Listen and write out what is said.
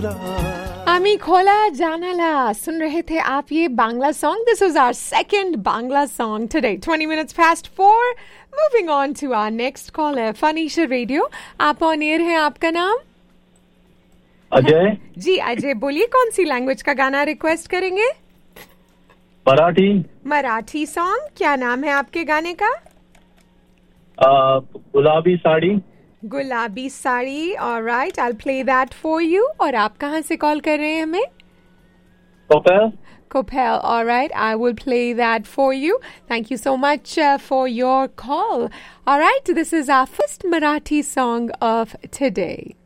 आमी खोला जानाला सुन रहे थे आप ये Bangla song. This was our second Bangla song today. 20 minutes past 4. Moving on to our next caller. Fanisha Radio. आप ऑन एयर हैं. आपका नाम? अजय. जी अजय, बोलिए कौन सी लैंग्वेज का गाना रिक्वेस्ट करेंगे? मराठी. मराठी सॉन्ग. क्या नाम है आपके गाने का? गुलाबी साड़ी. गुलाबी sari. Alright, I will play that for you. और आप कहाँ से कॉल कर रहे हैं हमें? Coppell. Kopel. All right, I will play that for you. Thank you so much for your call. All right, this is our first Marathi song of today.